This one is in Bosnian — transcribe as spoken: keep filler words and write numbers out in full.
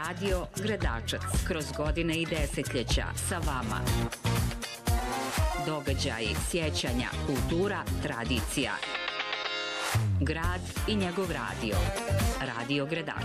Radio Gredačac, kroz godine i desetljeća sa vama. Događaji, sjećanja, kultura, tradicija. Grad i njegov radio. Radio Gredačac.